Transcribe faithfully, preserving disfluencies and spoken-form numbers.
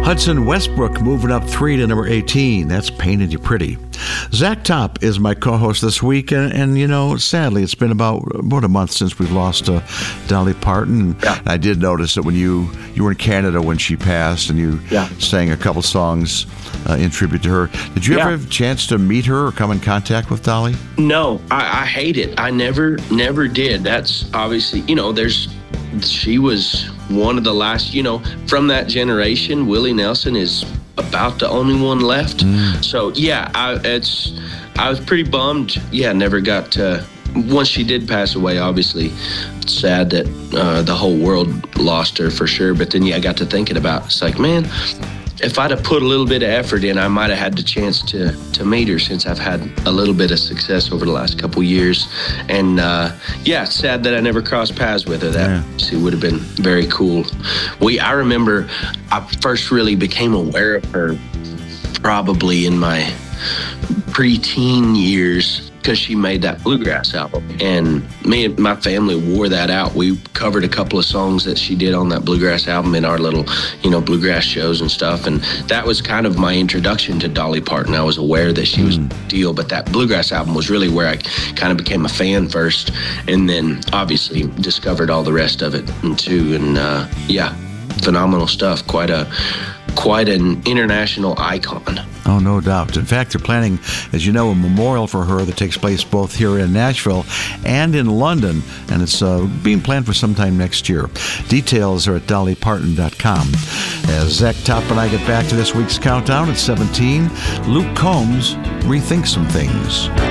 Hudson Westbrook moving up three to number eighteen. That's Painted You Pretty. Zach Top is my co-host this week, and, and you know, sadly, it's been about about a month since we've lost uh, Dolly Parton. Yeah. I did notice that when you you were in Canada when she passed, and you yeah. sang a couple songs uh, in tribute to her. Did you yeah. ever have a chance to meet her or come in contact with Dolly? No, I, I hate it. I never, never did. That's obviously, you know, there's. She was one of the last, you know, from that generation. Willie Nelson is about the only one left. Mm. So, yeah, I, it's, I was pretty bummed. Yeah, never got to, once she did pass away, obviously, it's sad that uh, the whole world lost her for sure. But then, yeah, I got to thinking about, it's like, man, if I'd have put a little bit of effort in, I might have had the chance to to meet her, since I've had a little bit of success over the last couple years. And uh, yeah, it's sad that I never crossed paths with her. That yeah. would have been very cool. We, I remember I first really became aware of her probably in my preteen years, because she made that bluegrass album, and me and my family wore that out. We covered a couple of songs that she did on that bluegrass album in our little, you know, bluegrass shows and stuff. And that was kind of my introduction to Dolly Parton. I was aware that she was a deal, but that bluegrass album was really where I kind of became a fan first, and then obviously discovered all the rest of it too. And uh, yeah, phenomenal stuff. Quite a quite an international icon. Oh, no doubt. In fact, they're planning, as you know, a memorial for her that takes place both here in Nashville and in London, and it's uh, being planned for sometime next year. Details are at dolly parton dot com. As Zach Top and I get back to this week's countdown at seventeen, Luke Combs rethinks some things.